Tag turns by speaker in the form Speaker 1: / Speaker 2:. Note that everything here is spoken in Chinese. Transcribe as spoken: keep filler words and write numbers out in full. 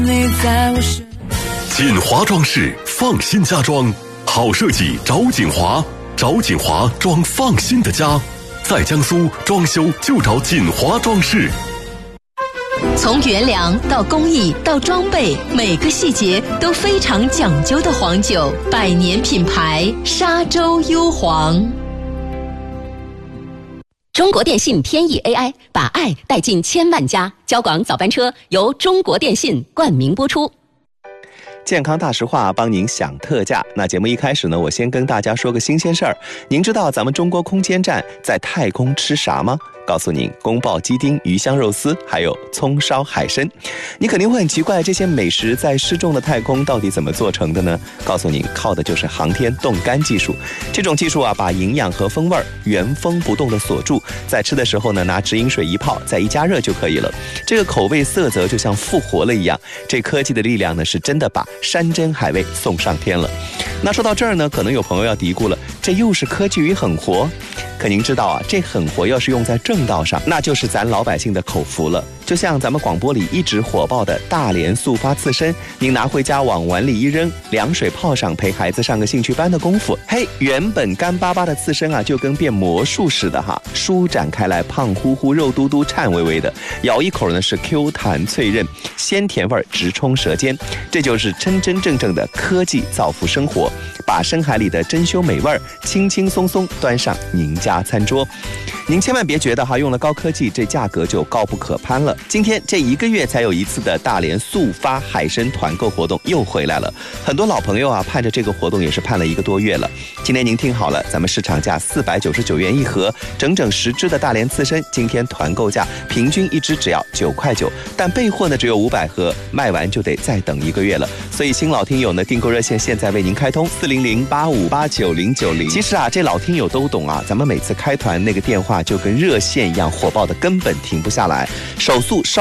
Speaker 1: 锦华装饰，放心家装，好设计找锦华，找锦华装放心的家，在江苏装修就找锦华装饰。
Speaker 2: 从原粮到工艺到装备，每个细节都非常讲究的黄酒，百年品牌沙洲优黄。中国电信天翼 A I 把爱带进千万家，交广早班车由中国电信冠名播出。
Speaker 3: 健康大实话帮您享特价。那节目一开始呢，我先跟大家说个新鲜事儿。您知道咱们中国空间站在太空吃啥吗？告诉您，宫爆鸡丁、鱼香肉丝，还有葱烧海参。你肯定会很奇怪，这些美食在失重的太空到底怎么做成的呢？告诉您，靠的就是航天冻干技术。这种技术啊，把营养和风味原封不动的锁住，在吃的时候呢，拿直饮水一泡，再一加热就可以了。这个口味色泽就像复活了一样。这科技的力量呢，是真的把山珍海味送上天了。那说到这儿呢，可能有朋友要嘀咕了，这又是科技与狠活。可您知道啊，这狠活要是用在正道上，那就是咱老百姓的口福了。就像咱们广播里一直火爆的大连速发刺身，您拿回家往碗里一扔，凉水泡上，陪孩子上个兴趣班的功夫，嘿，原本干巴巴的刺身啊，就跟变魔术似的哈，舒展开来，胖乎乎，肉嘟嘟，颤巍巍的，咬一口呢是 Q 弹脆韧，鲜甜味直冲舌尖。这就是真真正正的科技造福生活，把深海里的珍馐美味轻轻松松端上您家餐桌。您千万别觉得哈，用了高科技这价格就高不可攀了。今天这一个月才有一次的大连速发海参团购活动又回来了，很多老朋友啊盼着这个活动也是盼了一个多月了。今天您听好了，咱们市场价四百九十九元一盒，整整十只的大连刺参，今天团购价平均一只只要九块九，但备货呢只有五百盒，卖完就得再等一个月了。所以新老听友呢，订购热线现在为您开通四零零八五八九零九零。其实啊，这老听友都懂啊，咱们每次开团那个电话就跟热线一样火爆的，根本停不下来，手速稍